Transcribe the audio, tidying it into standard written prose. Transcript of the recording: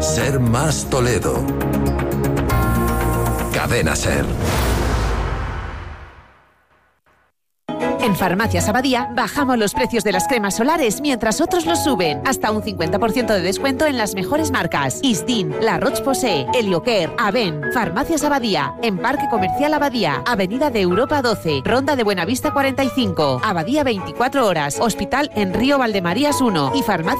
Ser Más Toledo. Cadena Ser. En Farmacias Abadía bajamos los precios de las cremas solares mientras otros los suben. Hasta un 50% de descuento en las mejores marcas. Isdin, La Roche-Posay, Heliocare, Aven. Farmacias Abadía, en Parque Comercial Abadía, Avenida de Europa 12, Ronda de Buenavista 45, Abadía 24 horas, Hospital en Río Valdemarías 1 y Farmacia